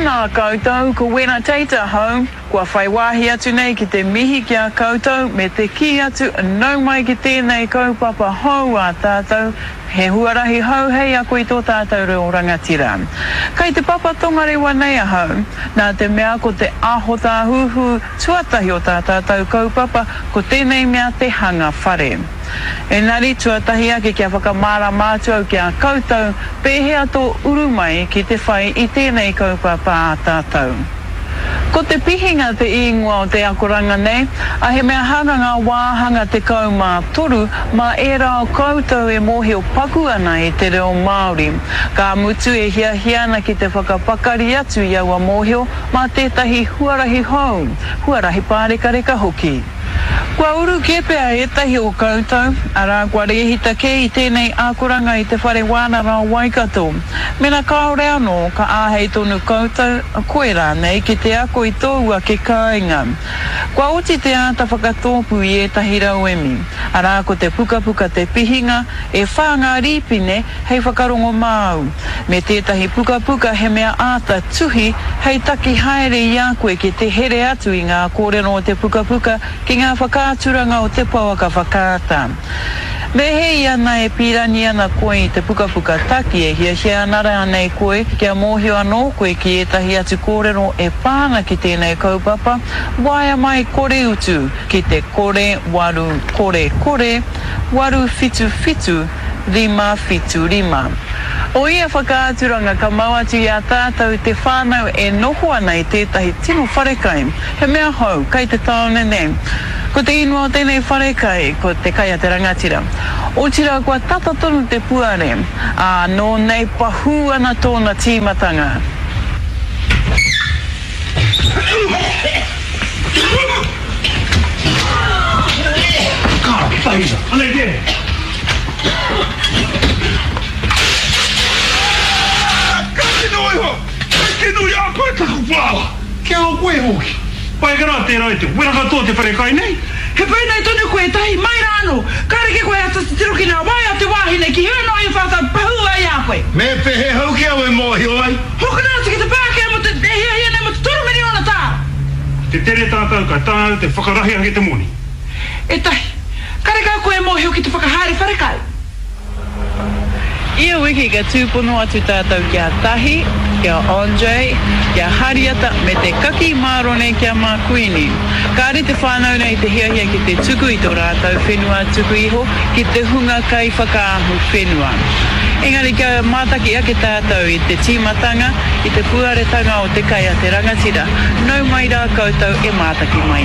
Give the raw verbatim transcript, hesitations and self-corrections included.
Tēnā koutou, ko wena teita hau, kua whai wāhi atu nei ki te mihi ki a koutou, me te ki atu nau mai ki tēnei kaupapa hau a tātou, he huarahi hau hei a koe tō tātou reo rangatira. Kei te papa tongarewa nei a hau, nā te mea ko te aho tā huhu tuatahi o tā tātou kaupapa, ko tēnei mea te hanga whare. Engari tuatahi ake kia whakamara mātua ki a koutou, pēhea tō urumai ki te whai i tēnei kaupapa a tātou. Ko te pihinga te ingoa o te akoranga nei, a he mea haranga wāhanga te kaumā toru, mā e rao koutou e mohi o paku ana i te reo Māori. Ka mutu e hia hiana ki te whakapakari atu i aua mohio, mā tētahi huarahi hou, huarahi pārekareka hoki. Kua uru kepea e tahi o koutou, ara kua rehita ke i tēnei ākoranga i te whare wānara o Waikato. Mena kaore anō ka āhei tonu koutou, koe rā nei ki te ako i tōua ke kāinga. Kua oti te āta whakatōpu i e tahi rauemi. Ara ko te puka puka te pihinga, e whāngā rīpine hei whakarongo māu. Me tētahi puka puka he mea āta tuhi, hei taki haere i a koe ki te here atu i ngā kōrero o te puka puka ki ngā whakāturanga o te pauaka whakāta. Me hei ana e pirani ana koe i te puka puka taki e hia hia nara anei koe kia mōhio anō koe ki etahi atu kōrero e pāna ki tēnei kaupapa, waia mai kore utu ki te kore waru kore kore, waru fitu fitu, rima fitu rima. O ia whakāturanga ka mauatu i a tātou te whānau e noho ana i tētahi tino wharekai. He mea hau, kai te taone nei. Ko te inua o tēnei wharekai, ko te kai a te rangatira. O tira kua tata tonu te puare, a nō nei pahu ana tōna tīmatanga. Ka, taisa, anei te! Nui a koe taku whāwa, kia o koe hoki. Pai kara tērā e te wera katoa te wharekai nei. He pai nei tonu koe tahi, mai rāno, kareke koe ata te tiroki nā wai a te wāhine ki hea noi e whātau pahua i a koe. Me pehe hau kia oe mohi oi. Hoka nāta ki te pākea mo te hea hea nei mo te toro meri ona tā. Te tere tātou ka tāna te whakarahi ange te moni. E tahi, kareka koe mohi o ki te whakahaere wharekai. Ia wiki ka tūpono atu tātou kia tahi, kia Andre, kia Hariata me te kaki mārone kia Mākuini. Kāre te whānau nei te hia hia ki te tuku i tō rātou whenua tuku iho, ki te hunga kai whakaahu whenua. Engari ka mātaki ake tātou i te tīmatanga, i te puaretanga o te kai a te rangatira. Nau mai rā koutou e mātaki mai.